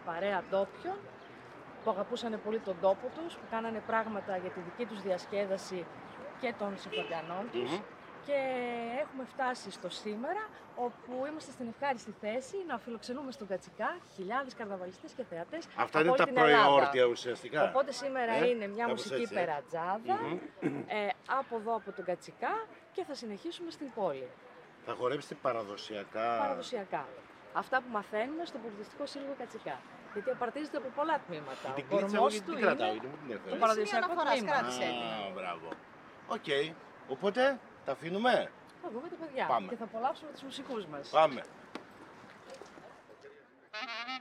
παρέα ντόπιων που αγαπούσαν πολύ τον τόπο τους, που κάνανε πράγματα για τη δική τους διασκέδαση και των συμφωριανών τους. Και έχουμε φτάσει στο σήμερα, όπου είμαστε στην ευχάριστη θέση να φιλοξενούμε στον Κατσικά χιλιάδες καρναβαλιστές και θεατές. Αυτά είναι τα προεόρτια ουσιαστικά. Οπότε σήμερα είναι μια μουσική περατζάδα από εδώ από τον Κατσικά και θα συνεχίσουμε στην πόλη. Θα χορέψετε παραδοσιακά. Παραδοσιακά. Αυτά που μαθαίνουμε στο Πολιτιστικό Σύλλογο Κατσικά. Γιατί απαρτίζεται από πολλά τμήματα. Την κλίτσα μου γιατί την κρατάω, γιατί μου την έφερε. Το παραδοσιακό τμήμα. Μπράβο. Οκ. Οπότε τα αφήνουμε. Θα δούμε τα παιδιά. Πάμε. Και θα απολαύσουμε τους μουσικούς μας. Πάμε.